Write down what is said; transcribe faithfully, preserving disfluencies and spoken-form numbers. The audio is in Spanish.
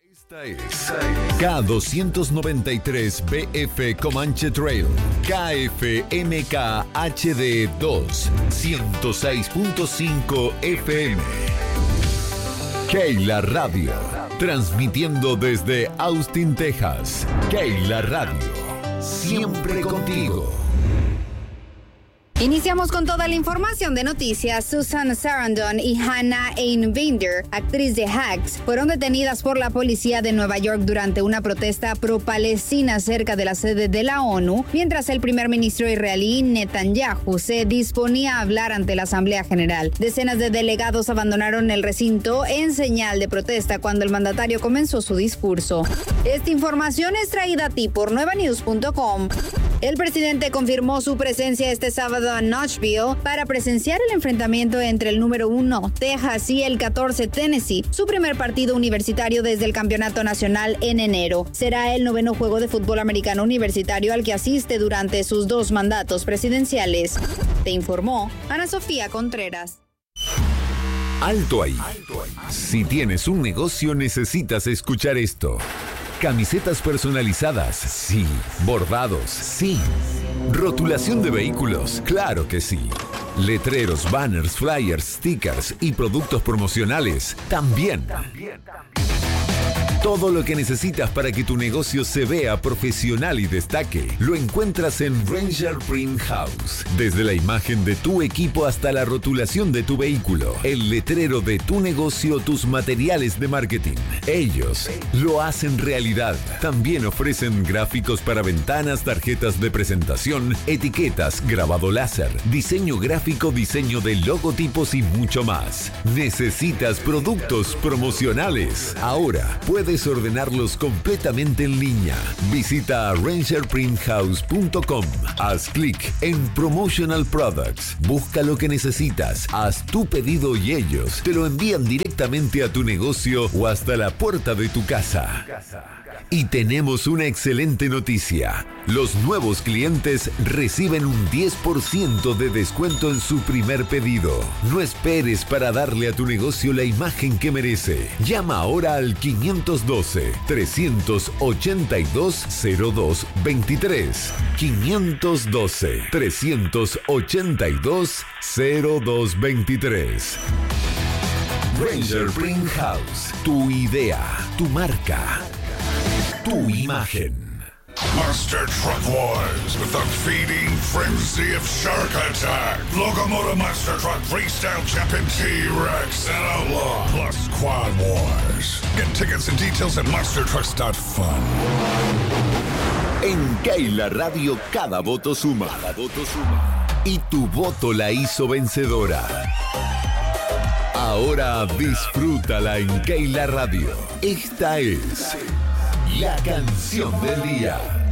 Esta es K doscientos noventa y tres B F Comanche Trail, K F M K H D dos, ciento seis punto cinco F M. Keila Radio, transmitiendo desde Austin, Texas. Keila Radio, siempre contigo. Iniciamos con toda la información de noticias. Susan Sarandon y Hannah Einbinder, actriz de Hacks, fueron detenidas por la policía de Nueva York durante una protesta pro-palestina cerca de la sede de la ONU, mientras el primer ministro israelí Netanyahu se disponía a hablar ante la Asamblea General. Decenas de delegados abandonaron el recinto en señal de protesta cuando el mandatario comenzó su discurso. Esta información es traída a ti por nueva news punto com. El presidente confirmó su presencia este sábado en Nashville para presenciar el enfrentamiento entre el número uno, Texas, y el catorce, Tennessee, su primer partido universitario desde el campeonato nacional en enero. Será el noveno juego de fútbol americano universitario al que asiste durante sus dos mandatos presidenciales. Te informó Ana Sofía Contreras. Alto ahí. Si tienes un negocio, necesitas escuchar esto. Camisetas personalizadas, sí. Bordados, sí. Rotulación de vehículos, claro que sí. Letreros, banners, flyers, stickers y productos promocionales, también. Todo lo que necesitas para que tu negocio se vea profesional y destaque, lo encuentras en Ranger Print House. Desde la imagen de tu equipo hasta la rotulación de tu vehículo, el letrero de tu negocio, tus materiales de marketing. Ellos lo hacen realidad. También ofrecen gráficos para ventanas, tarjetas de presentación, etiquetas, grabado láser, diseño gráfico, diseño de logotipos y mucho más. ¿Necesitas productos promocionales? Ahora puedes ordenarlos completamente en línea. Visita ranger print house punto com. Haz clic en Promotional Products. Busca lo que necesitas. Haz tu pedido y ellos te lo envían directamente a tu negocio o hasta la puerta de tu casa. Y tenemos una excelente noticia. Los nuevos clientes reciben un diez por ciento de descuento en su primer pedido. No esperes para darle a tu negocio la imagen que merece. Llama ahora al quinientos doce, trescientos ochenta y dos, cero dos veintitrés. quinientos doce, trescientos ochenta y dos, cero dos veintitrés. Ranger Print House. Tu idea, tu marca, tu imagen. Monster Truck Wars with the feeding frenzy of Shark Attack. Locomotive Monster Truck Freestyle Champion T-Rex and Outlaw plus Quad Wars. Get tickets and details at monster trucks dot fun. En Keila Radio cada voto suma. Cada voto suma. Y tu voto la hizo vencedora. Ahora disfrútala en Keila Radio. Esta es la canción del día.